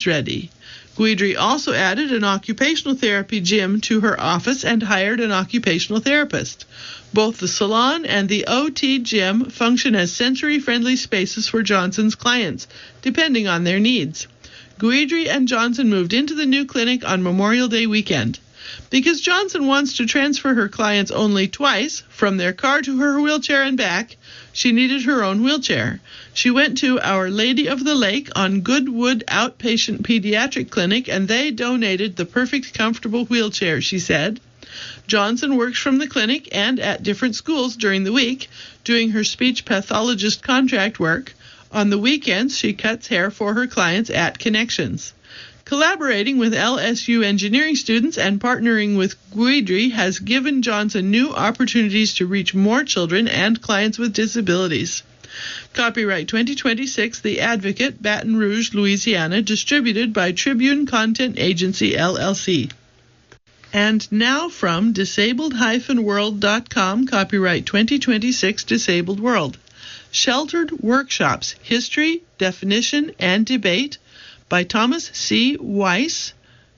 ready. Guidry also added an occupational therapy gym to her office and hired an occupational therapist. Both the salon and the OT gym function as sensory-friendly spaces for Johnson's clients, depending on their needs. Guidry and Johnson moved into the new clinic on Memorial Day weekend. Because Johnson wants to transfer her clients only twice, from their car to her wheelchair and back, she needed her own wheelchair. She went to Our Lady of the Lake on Goodwood Outpatient Pediatric Clinic, and they donated the perfect comfortable wheelchair, she said. Johnson works from the clinic and at different schools during the week, doing her speech pathologist contract work. On the weekends, she cuts hair for her clients at Connections. Collaborating with LSU engineering students and partnering with Guidry has given Johnson new opportunities to reach more children and clients with disabilities. Copyright 2026, The Advocate, Baton Rouge, Louisiana, distributed by Tribune Content Agency, LLC. And now from disabled-world.com, copyright 2026, Disabled World. Sheltered Workshops, History, Definition, and Debate, by Thomas C. Weiss,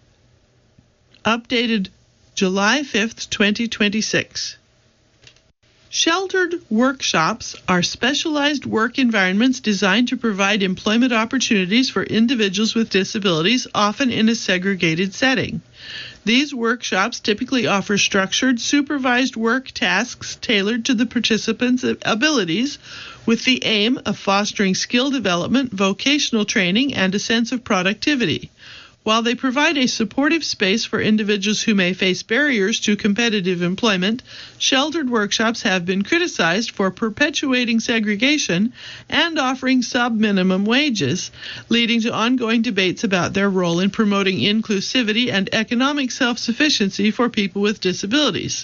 updated July 5th, 2026. Sheltered workshops are specialized work environments designed to provide employment opportunities for individuals with disabilities, often in a segregated setting. These workshops typically offer structured, supervised work tasks tailored to the participants' abilities, with the aim of fostering skill development, vocational training, and a sense of productivity. While they provide a supportive space for individuals who may face barriers to competitive employment, sheltered workshops have been criticized for perpetuating segregation and offering sub-minimum wages, leading to ongoing debates about their role in promoting inclusivity and economic self-sufficiency for people with disabilities.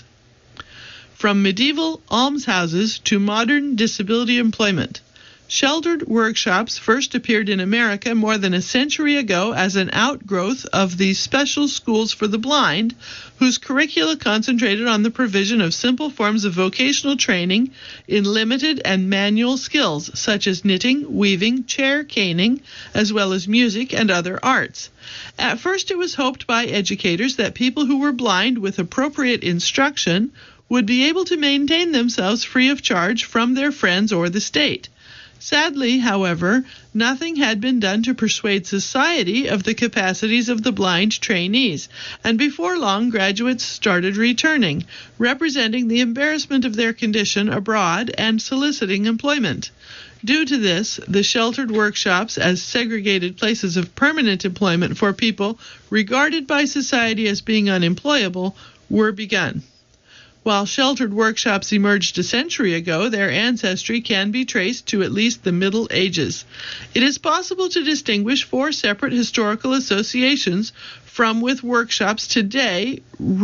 From medieval almshouses to modern disability employment. Sheltered workshops first appeared in America more than a century ago as an outgrowth of the special schools for the blind, whose curricula concentrated on the provision of simple forms of vocational training in limited and manual skills, such as knitting, weaving, chair caning, as well as music and other arts. At first, it was hoped by educators that people who were blind with appropriate instruction would be able to maintain themselves free of charge from their friends or the state. Sadly, however, nothing had been done to persuade society of the capacities of the blind trainees, and before long graduates started returning, representing the embarrassment of their condition abroad and soliciting employment. Due to this, the sheltered workshops as segregated places of permanent employment for people regarded by society as being unemployable were begun. While sheltered workshops emerged a century ago, their ancestry can be traced to at least the Middle Ages. It is possible to distinguish 4 separate historical associations from which workshops today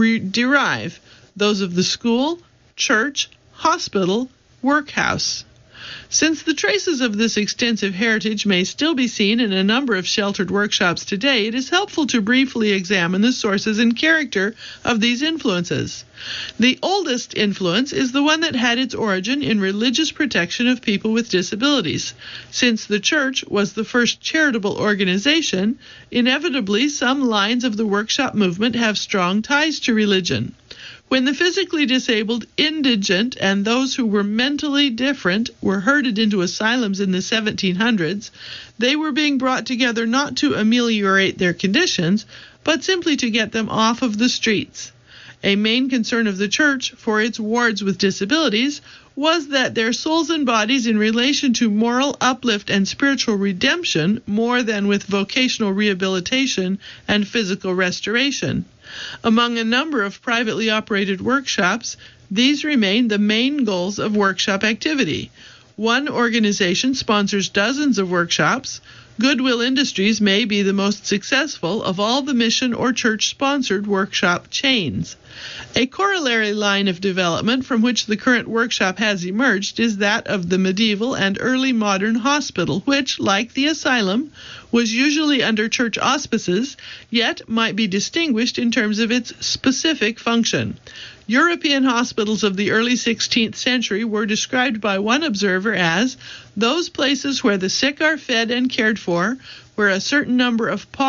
derive: those of the school, church, hospital, workhouse. Since the traces of this extensive heritage may still be seen in a number of sheltered workshops today, it is helpful to briefly examine the sources and character of these influences. The oldest influence is the one that had its origin in religious protection of people with disabilities. Since the church was the first charitable organization, inevitably some lines of the workshop movement have strong ties to religion. When the physically disabled, indigent, and those who were mentally different were herded into asylums in the 1700s, they were being brought together not to ameliorate their conditions, but simply to get them off of the streets. A main concern of the church for its wards with disabilities was that their souls and bodies in relation to moral uplift and spiritual redemption more than with vocational rehabilitation and physical restoration. Among a number of privately operated workshops, these remain the main goals of workshop activity. One organization sponsors dozens of workshops. Goodwill Industries may be the most successful of all the mission or church-sponsored workshop chains. A corollary line of development from which the current workshop has emerged is that of the medieval and early modern hospital, which, like the asylum, was usually under church auspices, yet might be distinguished in terms of its specific function. European hospitals of the early 16th century were described by one observer as those places where the sick are fed and cared for, where a certain number of